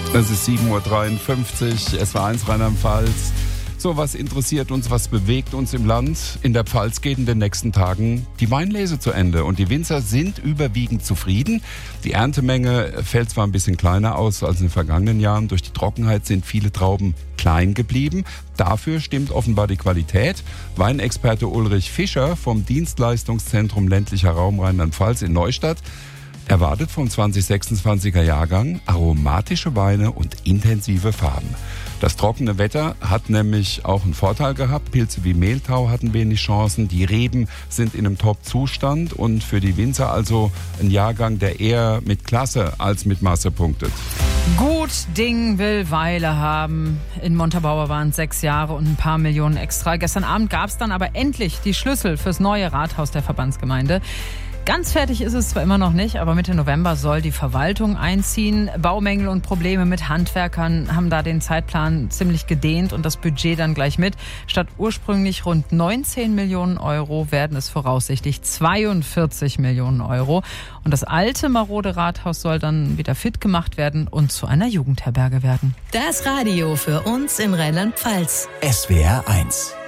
Es ist 7.53 Uhr, SWR1 Rheinland-Pfalz. So, was interessiert uns, was bewegt uns im Land? In der Pfalz geht in den nächsten Tagen die Weinlese zu Ende und die Winzer sind überwiegend zufrieden. Die Erntemenge fällt zwar ein bisschen kleiner aus als in den vergangenen Jahren. Durch die Trockenheit sind viele Trauben klein geblieben. Dafür stimmt offenbar die Qualität. Weinexperte Ulrich Fischer vom Dienstleistungszentrum Ländlicher Raum Rheinland-Pfalz in Neustadt erwartet vom 2026er Jahrgang aromatische Weine und intensive Farben. Das trockene Wetter hat nämlich auch einen Vorteil gehabt. Pilze wie Mehltau hatten wenig Chancen. Die Reben sind in einem Top-Zustand und für die Winzer also ein Jahrgang, der eher mit Klasse als mit Masse punktet. Gut Ding will Weile haben. In Montabaur waren es 6 Jahre und ein paar Millionen extra. Gestern Abend gab es dann aber endlich die Schlüssel fürs neue Rathaus der Verbandsgemeinde. Ganz fertig ist es zwar immer noch nicht, aber Mitte November soll die Verwaltung einziehen. Baumängel und Probleme mit Handwerkern haben da den Zeitplan ziemlich gedehnt und das Budget dann gleich mit. Statt ursprünglich rund 19 Millionen Euro werden es voraussichtlich 42 Millionen Euro. Und das alte marode Rathaus soll dann wieder fit gemacht werden und zu einer Jugendherberge werden. Das Radio für uns in Rheinland-Pfalz. SWR1